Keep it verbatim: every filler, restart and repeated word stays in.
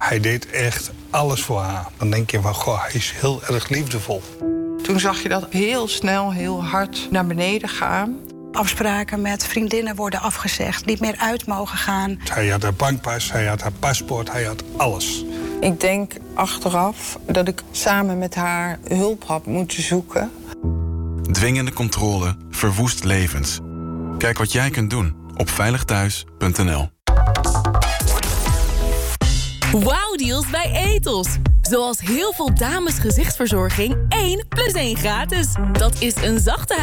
Hij deed echt alles voor haar. Dan denk je van, goh, hij is heel erg liefdevol. Toen zag je dat heel snel, heel hard naar beneden gaan. Afspraken met vriendinnen worden afgezegd, niet meer uit mogen gaan. Hij had haar bankpas, hij had haar paspoort, hij had alles. Ik denk achteraf dat ik samen met haar hulp had moeten zoeken. Dwingende controle verwoest levens. Kijk wat jij kunt doen op veilig thuis punt n l. Wauwdeals bij Ethos. Zoals heel veel dames gezichtsverzorging één plus één gratis. Dat is een zachte